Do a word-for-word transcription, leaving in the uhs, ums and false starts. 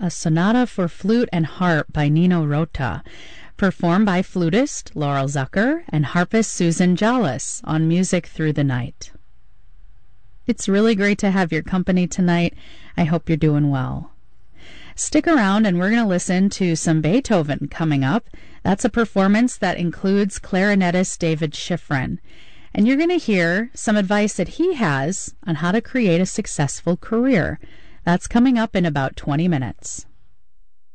a sonata for flute and harp by Nino Rota, performed by flutist Laurel Zucker and harpist Susan Jallis on Music Through the Night. It's really great to have your company tonight. I hope you're doing well. Stick around and we're going to listen to some Beethoven coming up. That's a performance that includes clarinetist David Schifrin. And you're going to hear some advice that he has on how to create a successful career. That's coming up in about twenty minutes.